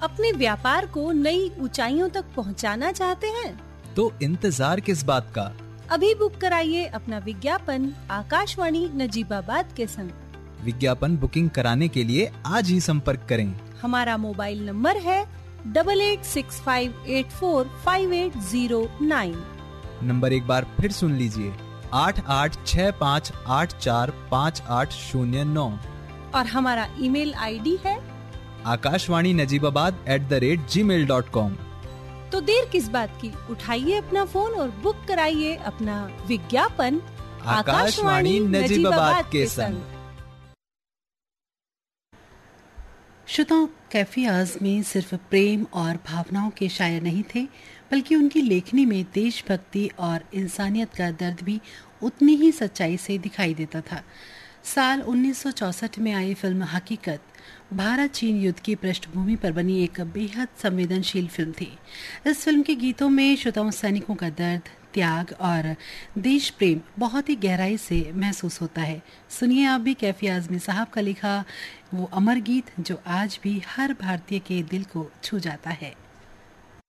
अपने व्यापार को नई ऊंचाइयों तक पहुंचाना चाहते हैं? तो इंतजार किस बात का? अभी बुक कराइए अपना विज्ञापन आकाशवाणी नजीबाबाद के संग। विज्ञापन बुकिंग कराने के लिए आज ही संपर्क करें। हमारा मोबाइल नंबर है 8865845809। नंबर एक बार फिर सुन लीजिए, 8865845809। और हमारा ईमेल आईडी है akashwani.najibabad@gmail.com। तो देर किस बात की, उठाइए अपना फोन और बुक कराइए अपना विज्ञापन आकाशवाणी नजीबाबाद के संग। श्रोताओं, कैफी आज़ में सिर्फ प्रेम और भावनाओं के शायर नहीं थे, बल्कि उनकी लेखनी में देशभक्ति और इंसानियत का दर्द भी उतनी ही सच्चाई से दिखाई देता था। साल 1964 में आई फिल्म हकीकत भारत चीन युद्ध की पृष्ठभूमि पर बनी एक बेहद संवेदनशील फिल्म थी। इस फिल्म के गीतों में श्रोताओं सैनिकों का दर्द, त्याग और देश प्रेम बहुत ही गहराई से महसूस होता है। सुनिए आप भी कैफी आज़मी साहब का लिखा वो अमर गीत जो आज भी हर भारतीय के दिल को छू जाता है।